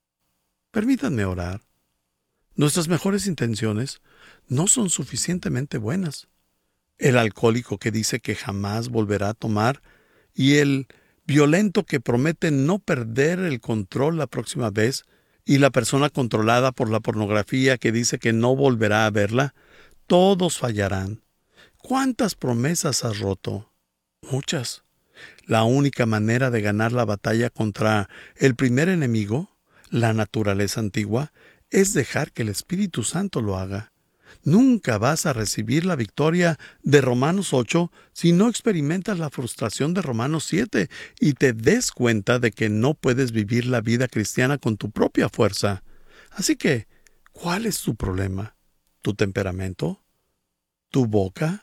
Permítanme orar. Nuestras mejores intenciones no son suficientemente buenas. El alcohólico que dice que jamás volverá a tomar y el violento que promete no perder el control la próxima vez y la persona controlada por la pornografía que dice que no volverá a verla, todos fallarán. ¿Cuántas promesas has roto? Muchas. La única manera de ganar la batalla contra el primer enemigo, la naturaleza antigua, es dejar que el Espíritu Santo lo haga. Nunca vas a recibir la victoria de Romanos 8 si no experimentas la frustración de Romanos 7 y te des cuenta de que no puedes vivir la vida cristiana con tu propia fuerza. Así que, ¿cuál es tu problema? ¿Tu temperamento? ¿Tu boca?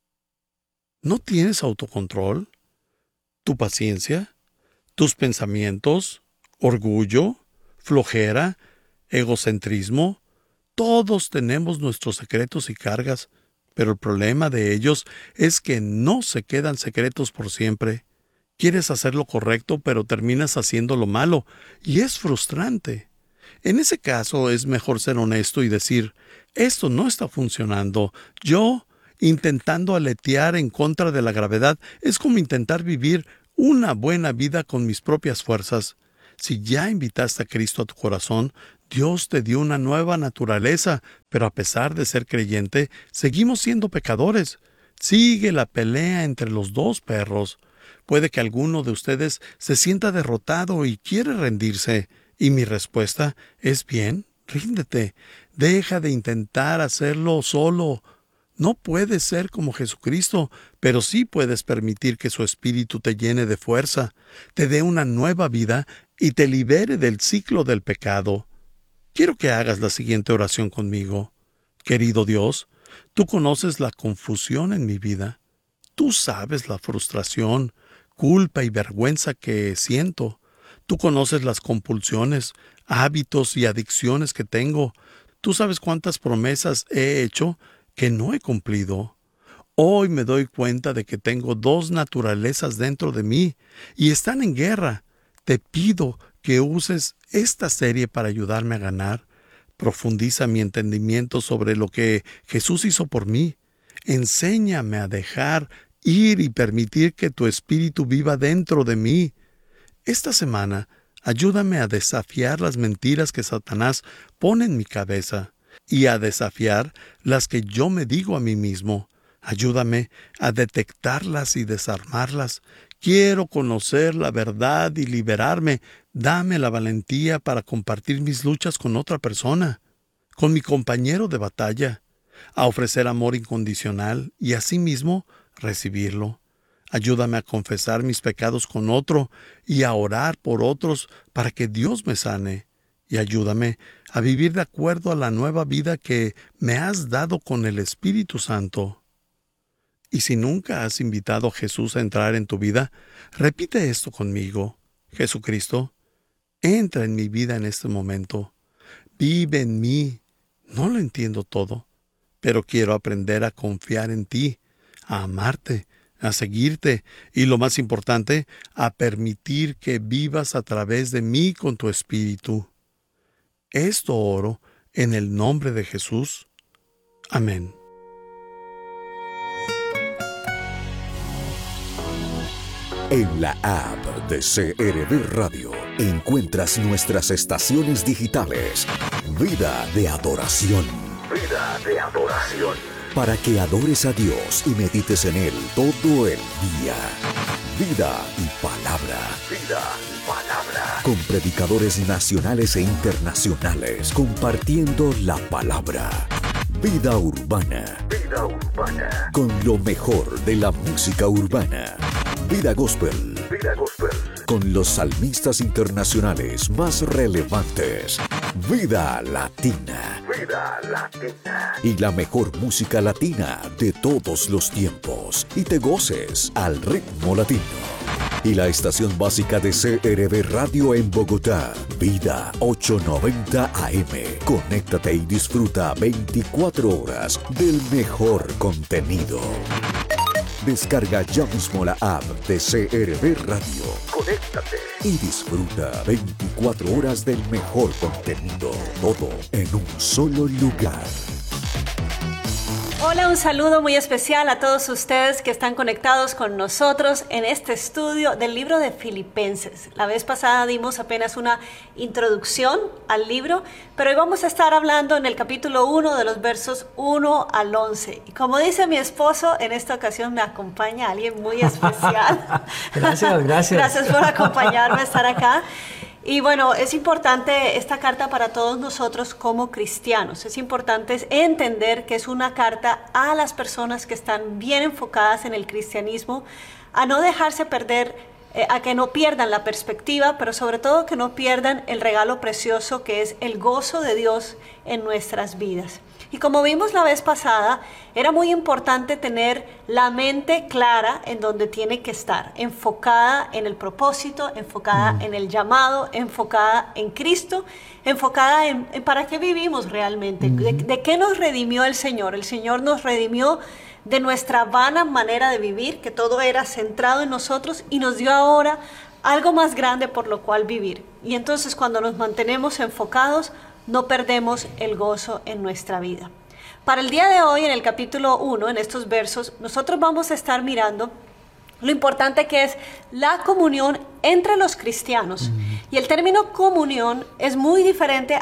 ¿No tienes autocontrol? ¿Tu paciencia? ¿Tus pensamientos? ¿Orgullo? ¿Flojera? ¿Egocentrismo? Todos tenemos nuestros secretos y cargas, pero el problema de ellos es que no se quedan secretos por siempre. Quieres hacer lo correcto, pero terminas haciendo lo malo, y es frustrante. En ese caso es mejor ser honesto y decir, esto no está funcionando. Yo, intentando aletear en contra de la gravedad, es como intentar vivir una buena vida con mis propias fuerzas. Si ya invitaste a Cristo a tu corazón, Dios te dio una nueva naturaleza, pero a pesar de ser creyente, seguimos siendo pecadores. Sigue la pelea entre los dos perros. Puede que alguno de ustedes se sienta derrotado y quiere rendirse. Y mi respuesta es bien, ríndete. Deja de intentar hacerlo solo. No puedes ser como Jesucristo, pero sí puedes permitir que su Espíritu te llene de fuerza, te dé una nueva vida y te libere del ciclo del pecado. Quiero que hagas la siguiente oración conmigo. Querido Dios, tú conoces la confusión en mi vida. Tú sabes la frustración, culpa y vergüenza que siento. Tú conoces las compulsiones, hábitos y adicciones que tengo. Tú sabes cuántas promesas he hecho que no he cumplido. Hoy me doy cuenta de que tengo dos naturalezas dentro de mí y están en guerra. Te pido que uses esta serie para ayudarme a ganar. Profundiza mi entendimiento sobre lo que Jesús hizo por mí. Enséñame a dejar ir y permitir que tu Espíritu viva dentro de mí. Esta semana, ayúdame a desafiar las mentiras que Satanás pone en mi cabeza y a desafiar las que yo me digo a mí mismo. Ayúdame a detectarlas y desarmarlas. Quiero conocer la verdad y liberarme. Dame la valentía para compartir mis luchas con otra persona, con mi compañero de batalla, a ofrecer amor incondicional y asimismo recibirlo. Ayúdame a confesar mis pecados con otro y a orar por otros para que Dios me sane. Y ayúdame a vivir de acuerdo a la nueva vida que me has dado con el Espíritu Santo. Y si nunca has invitado a Jesús a entrar en tu vida, repite esto conmigo. Jesucristo, entra en mi vida en este momento. Vive en mí. No lo entiendo todo, pero quiero aprender a confiar en ti, a amarte, a seguirte y, lo más importante, a permitir que vivas a través de mí con tu Espíritu. Esto oro en el nombre de Jesús. Amén. En la app de CRB Radio encuentras nuestras estaciones digitales. Vida de adoración. Vida de adoración. Para que adores a Dios y medites en Él todo el día. Vida y palabra. Vida y palabra. Con predicadores nacionales e internacionales compartiendo la palabra. Vida urbana. Vida urbana. Con lo mejor de la música urbana. Vida gospel. Vida gospel. Con los salmistas internacionales más relevantes. Vida latina. Vida latina. Y la mejor música latina de todos los tiempos. Y te goces al ritmo latino. Y la estación básica de CRB Radio en Bogotá, Vida 890 AM. Conéctate y disfruta 24 horas del mejor contenido. Descarga ya mismo la app de CRB Radio. Conéctate y disfruta 24 horas del mejor contenido. Todo en un solo lugar. Hola, un saludo muy especial a todos ustedes que están conectados con nosotros en este estudio del libro de Filipenses. La vez pasada dimos apenas una introducción al libro, pero hoy vamos a estar hablando en el capítulo 1 de los versos 1 al 11. Y como dice mi esposo, en esta ocasión me acompaña alguien muy especial. Gracias. Gracias por acompañarme a estar acá. Y bueno, es importante esta carta para todos nosotros como cristianos. Es importante entender que es una carta a las personas que están bien enfocadas en el cristianismo, a no dejarse perder, a que no pierdan la perspectiva, pero sobre todo que no pierdan el regalo precioso que es el gozo de Dios en nuestras vidas. Y como vimos la vez pasada, era muy importante tener la mente clara en donde tiene que estar, enfocada en el propósito, enfocada en el llamado, enfocada en Cristo, enfocada en para qué vivimos realmente, de qué nos redimió el Señor. El Señor nos redimió de nuestra vana manera de vivir, que todo era centrado en nosotros, y nos dio ahora algo más grande por lo cual vivir. Y entonces cuando nos mantenemos enfocados, no perdemos el gozo en nuestra vida. Para el día de hoy, en el capítulo 1, en estos versos, nosotros vamos a estar mirando lo importante que es la comunión entre los cristianos. Y el término comunión es muy diferente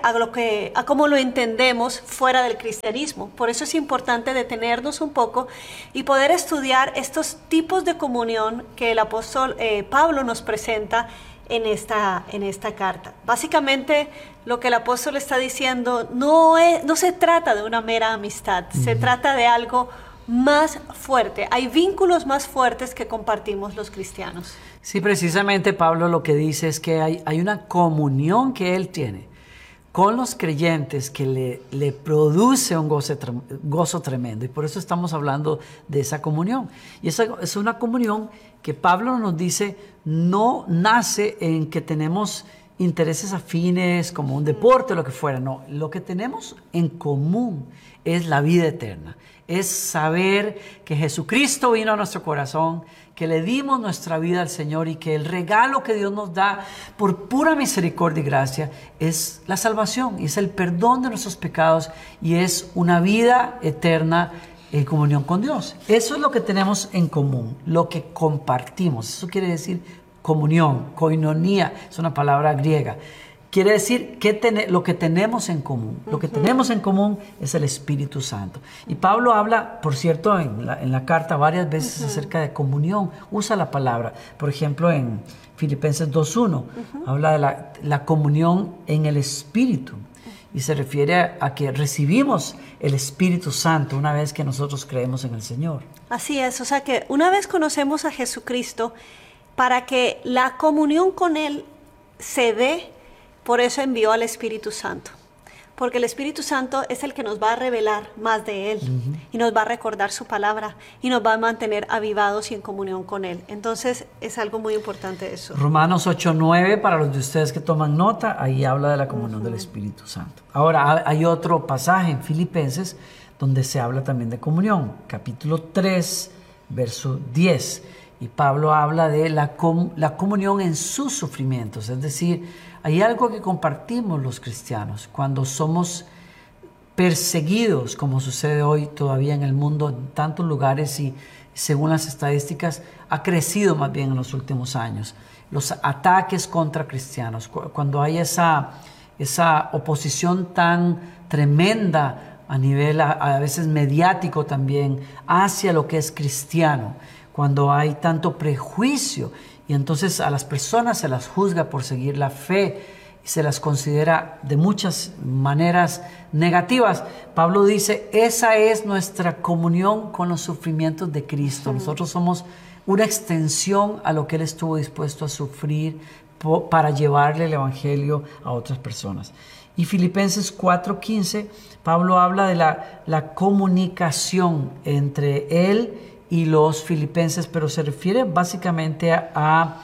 a cómo lo entendemos fuera del cristianismo. Por eso es importante detenernos un poco y poder estudiar estos tipos de comunión que el apóstol Pablo nos presenta en esta carta. Básicamente, lo que el apóstol está diciendo no se trata de una mera amistad, se trata de algo más fuerte. Hay vínculos más fuertes que compartimos los cristianos. Sí, precisamente Pablo lo que dice es que hay una comunión que él tiene con los creyentes que le produce un gozo tremendo. Y por eso estamos hablando de esa comunión. Y esa es una comunión que Pablo nos dice no nace en que tenemos intereses afines como un deporte o lo que fuera. No, lo que tenemos en común es la vida eterna. Es saber que Jesucristo vino a nuestro corazón, que le dimos nuestra vida al Señor y que el regalo que Dios nos da por pura misericordia y gracia es la salvación, y es el perdón de nuestros pecados y es una vida eterna en comunión con Dios. Eso es lo que tenemos en común, lo que compartimos. Eso quiere decir comunión, koinonia, es una palabra griega. Quiere decir que lo que tenemos en común. Lo que tenemos en común es el Espíritu Santo. Y Pablo habla, por cierto, en la carta varias veces acerca de comunión. Usa la palabra. Por ejemplo, en Filipenses 2.1 habla de la comunión en el Espíritu. Y se refiere a que recibimos el Espíritu Santo una vez que nosotros creemos en el Señor. Así es, o sea que una vez conocemos a Jesucristo, para que la comunión con Él se dé, por eso envió al Espíritu Santo. Porque el Espíritu Santo es el que nos va a revelar más de Él y nos va a recordar su palabra y nos va a mantener avivados y en comunión con Él. Entonces es algo muy importante eso. Romanos 8:9, para los de ustedes que toman nota, ahí habla de la comunión del Espíritu Santo. Ahora hay otro pasaje en Filipenses donde se habla también de comunión. Capítulo 3, verso 10. Y Pablo habla de la comunión en sus sufrimientos. Es decir, hay algo que compartimos los cristianos cuando somos perseguidos, como sucede hoy todavía en el mundo, en tantos lugares, y según las estadísticas ha crecido más bien en los últimos años. Los ataques contra cristianos, cuando hay esa oposición tan tremenda a nivel a veces mediático también hacia lo que es cristiano, cuando hay tanto prejuicio y entonces a las personas se las juzga por seguir la fe y se las considera de muchas maneras negativas. Pablo dice, esa es nuestra comunión con los sufrimientos de Cristo. Nosotros somos una extensión a lo que Él estuvo dispuesto a sufrir para llevarle el Evangelio a otras personas. Y Filipenses 4:15, Pablo habla de la comunicación entre Él y los filipenses, pero se refiere básicamente a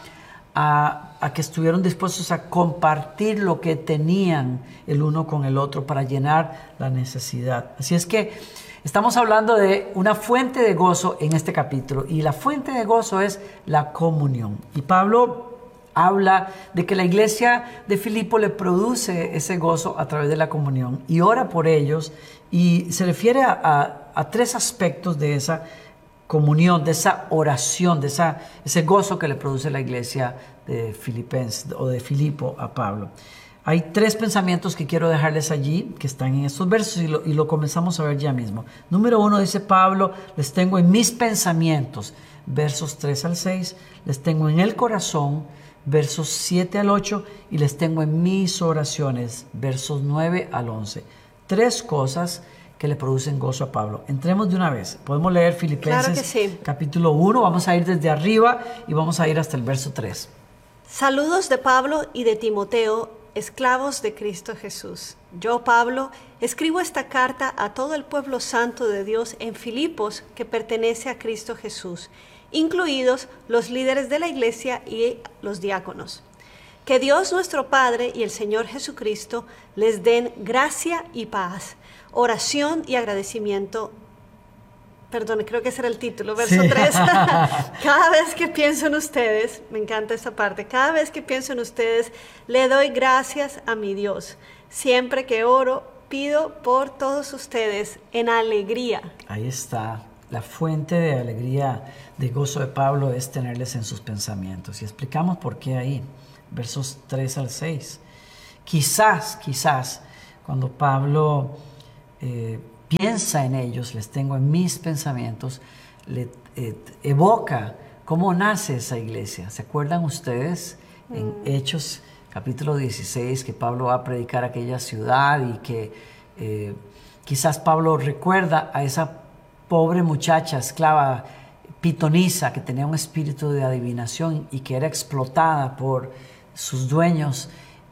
que estuvieron dispuestos a compartir lo que tenían el uno con el otro para llenar la necesidad. Así es que estamos hablando de una fuente de gozo en este capítulo, y la fuente de gozo es la comunión. Y Pablo habla de que la iglesia de Filipo le produce ese gozo a través de la comunión y ora por ellos, y se refiere a tres aspectos de esa comunión, de esa oración, de ese gozo que le produce la iglesia de Filipenses o de Filipo a Pablo. Hay tres pensamientos que quiero dejarles allí, que están en estos versos, y lo comenzamos a ver ya mismo. Número 1, dice Pablo, les tengo en mis pensamientos, versos 3 al 6, les tengo en el corazón, versos 7 al 8, y les tengo en mis oraciones, versos 9 al 11. Tres cosas que le producen gozo a Pablo. Entremos de una vez. Podemos leer Filipenses claro que sí. Capítulo 1, vamos a ir desde arriba y vamos a ir hasta el verso 3. Saludos de Pablo y de Timoteo, esclavos de Cristo Jesús. Yo, Pablo, escribo esta carta a todo el pueblo santo de Dios en Filipos, que pertenece a Cristo Jesús, incluidos los líderes de la iglesia y los diáconos. Que Dios nuestro Padre y el Señor Jesucristo les den gracia y paz, oración y agradecimiento. Perdón, creo que ese era el título, verso 3. Cada vez que pienso en ustedes, me encanta esta parte, cada vez que pienso en ustedes, le doy gracias a mi Dios. Siempre que oro, pido por todos ustedes en alegría. Ahí está. La fuente de alegría, de gozo de Pablo es tenerles en sus pensamientos. Y explicamos por qué ahí. Versos 3 al 6. Quizás, cuando Pablo piensa en ellos, les tengo en mis pensamientos, le evoca cómo nace esa iglesia. ¿Se acuerdan ustedes en Hechos capítulo 16 que Pablo va a predicar a aquella ciudad y que quizás Pablo recuerda a esa pobre muchacha esclava pitonisa que tenía un espíritu de adivinación y que era explotada por sus dueños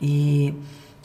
y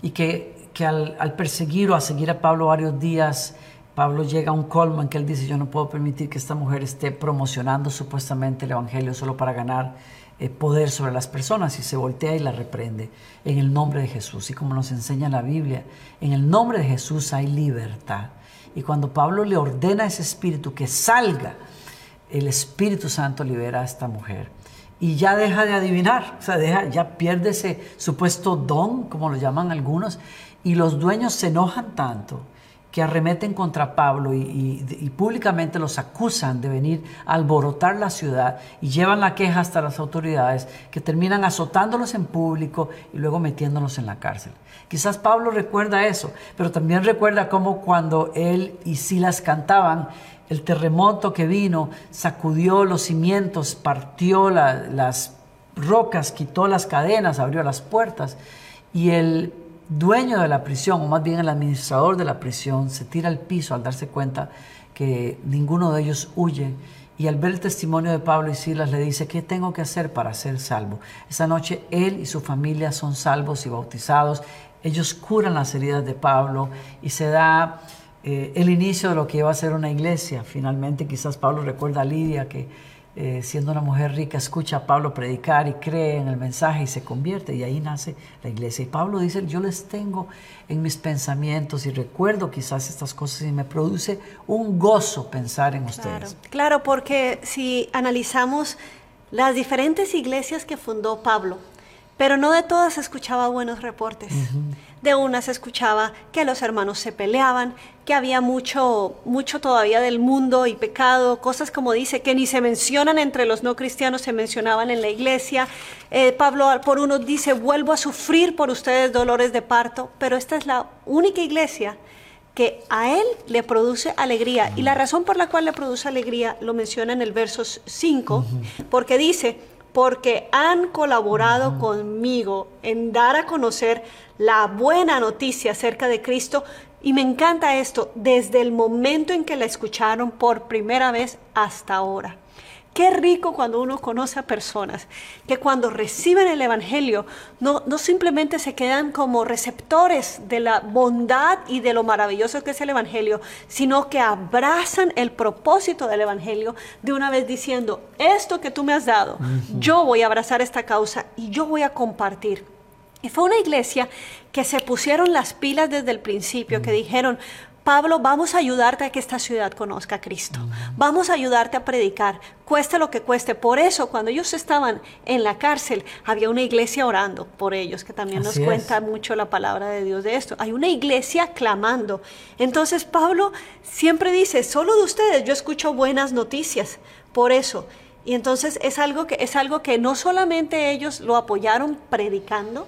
que al perseguir o a seguir a Pablo varios días, Pablo llega a un colmo en que él dice: yo no puedo permitir que esta mujer esté promocionando supuestamente el evangelio solo para ganar poder sobre las personas, y se voltea y la reprende en el nombre de Jesús. Y como nos enseña la Biblia, en el nombre de Jesús hay libertad. Y cuando Pablo le ordena a ese espíritu que salga, el Espíritu Santo libera a esta mujer. Y ya deja de adivinar, o sea, ya pierde ese supuesto don, como lo llaman algunos, y los dueños se enojan tanto que arremeten contra Pablo y públicamente los acusan de venir a alborotar la ciudad y llevan la queja hasta las autoridades, que terminan azotándolos en público y luego metiéndolos en la cárcel. Quizás Pablo recuerda eso, pero también recuerda cómo cuando él y Silas cantaban, el terremoto que vino sacudió los cimientos, partió las rocas, quitó las cadenas, abrió las puertas, y el dueño de la prisión, o más bien el administrador de la prisión, se tira al piso al darse cuenta que ninguno de ellos huye, y al ver el testimonio de Pablo y Silas le dice: ¿qué tengo que hacer para ser salvo? Esa noche él y su familia son salvos y bautizados. Ellos curan las heridas de Pablo y se da el inicio de lo que iba a ser una iglesia. Finalmente, quizás Pablo recuerda a Lidia, que siendo una mujer rica escucha a Pablo predicar y cree en el mensaje y se convierte, y ahí nace la iglesia. Y Pablo dice: yo les tengo en mis pensamientos y recuerdo quizás estas cosas y me produce un gozo pensar en ustedes. Claro, porque si analizamos las diferentes iglesias que fundó Pablo, pero no de todas se escuchaba buenos reportes. De unas se escuchaba que los hermanos se peleaban, que había mucho todavía del mundo y pecado, cosas como dice que ni se mencionan entre los no cristianos, se mencionaban en la iglesia. Pablo por unos dice: vuelvo a sufrir por ustedes dolores de parto, pero esta es la única iglesia que a él le produce alegría. Y la razón por la cual le produce alegría lo menciona en el verso 5, porque dice: porque han colaborado conmigo en dar a conocer la buena noticia acerca de Cristo. Y me encanta esto, desde el momento en que la escucharon por primera vez hasta ahora. Qué rico cuando uno conoce a personas que cuando reciben el evangelio no simplemente se quedan como receptores de la bondad y de lo maravilloso que es el evangelio, sino que abrazan el propósito del evangelio de una vez diciendo: esto que tú me has dado, yo voy a abrazar esta causa y yo voy a compartir. Y fue una iglesia que se pusieron las pilas desde el principio, que dijeron: Pablo, vamos a ayudarte a que esta ciudad conozca a Cristo. Vamos a ayudarte a predicar, cueste lo que cueste. Por eso, cuando ellos estaban en la cárcel, había una iglesia orando por ellos, que también nos cuenta mucho la palabra de Dios de esto. Hay una iglesia clamando. Entonces, Pablo siempre dice: solo de ustedes yo escucho buenas noticias. Por eso. Y entonces es algo que no solamente ellos lo apoyaron predicando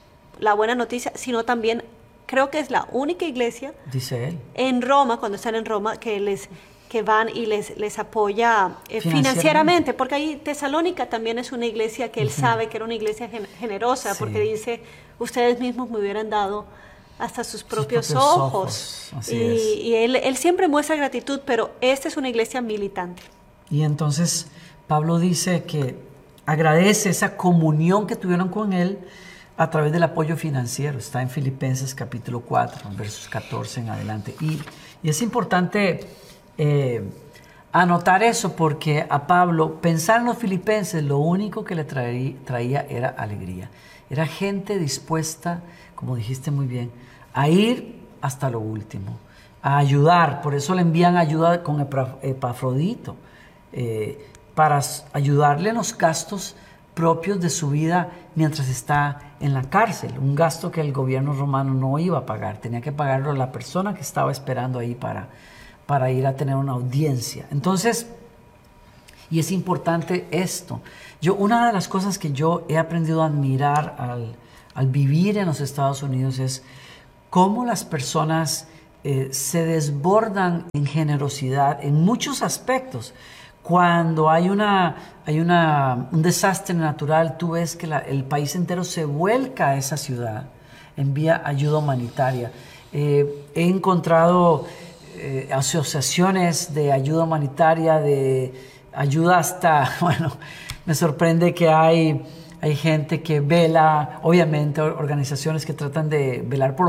la buena noticia, sino también creo que es la única iglesia, dice él, en Roma, cuando están en Roma, que van y les apoya financieramente, porque ahí Tesalónica también es una iglesia que él sabe que era una iglesia generosa, porque dice: ustedes mismos me hubieran dado hasta sus propios ojos. Y él siempre muestra gratitud, pero esta es una iglesia militante. Y entonces Pablo dice que agradece esa comunión que tuvieron con él, a través del apoyo financiero. Está en Filipenses capítulo 4, versos 14 en adelante. Y es importante anotar eso, porque a Pablo, pensar en los filipenses, lo único que le traía era alegría. Era gente dispuesta, como dijiste muy bien, a ir hasta lo último, a ayudar. Por eso le envían ayuda con Epafrodito, para ayudarle en los gastos propios de su vida mientras está en la cárcel. Un gasto que el gobierno romano no iba a pagar, tenía que pagarlo a la persona que estaba esperando ahí para ir a tener una audiencia. Entonces, y es importante esto. Una de las cosas que yo he aprendido a admirar al vivir en los Estados Unidos es cómo las personas se desbordan en generosidad en muchos aspectos. Cuando hay un desastre natural, tú ves que el país entero se vuelca a esa ciudad, envía ayuda humanitaria. He encontrado asociaciones de ayuda humanitaria, de ayuda hasta, bueno, me sorprende que hay gente que vela, obviamente organizaciones que tratan de velar por